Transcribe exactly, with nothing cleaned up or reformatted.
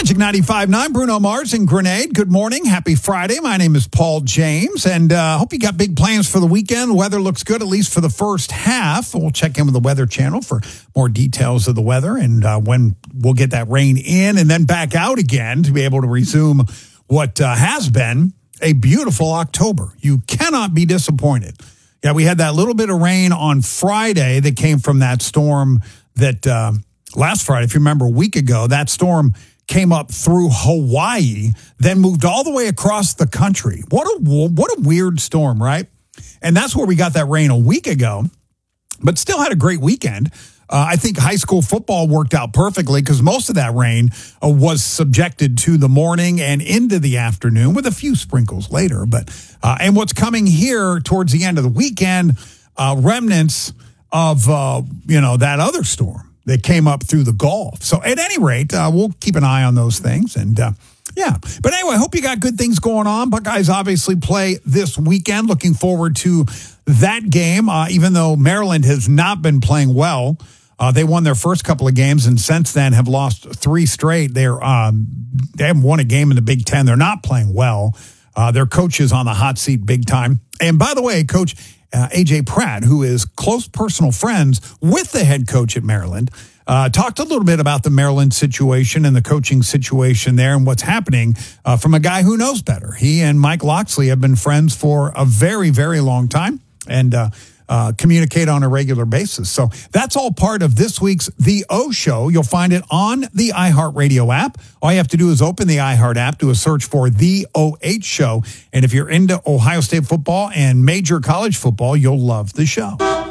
Magic ninety-five point nine, Bruno Mars and Grenade. Good morning. Happy Friday. My name is Paul James, and I uh, hope you got big plans for the weekend. Weather looks good, at least for the first half. We'll check in with the Weather Channel for more details of the weather and uh, when we'll get that rain in and then back out again to be able to resume what uh, has been a beautiful October. You cannot be disappointed. Yeah, we had that little bit of rain on Friday that came from that storm that uh, last Friday, if you remember a week ago, that storm came up through Hawaii, then moved all the way across the country. What a what a weird storm, right? And that's where we got that rain a week ago, but still had a great weekend. Uh, I think high school football worked out perfectly because most of that rain uh, was subjected to the morning and into the afternoon with a few sprinkles later. But uh, and what's coming here towards the end of the weekend, uh, remnants of, uh, you know, that other storm that came up through the Gulf. So at any rate, uh, we'll keep an eye on those things. And uh, yeah, but anyway, I hope you got good things going on. Buckeyes obviously play this weekend. Looking forward to that game, uh, even though Maryland has not been playing well. Uh, they won their first couple of games and since then have lost three straight. They're, um, they haven't won a game in the Big Ten. They're not playing well. Uh, their coach is on the hot seat big time. And by the way, Coach Uh, A J Pratt, who is close personal friends with the head coach at Maryland, uh, talked a little bit about the Maryland situation and the coaching situation there and what's happening uh, from a guy who knows better. He and Mike Locksley have been friends for a very, very long time and uh, uh, communicate on a regular basis. So that's all part of this week's The O Show. You'll find it on the iHeartRadio app. All you have to do is open the iHeart app, do a search for The O H Show. And if you're into Ohio State football and major college football, you'll love the show.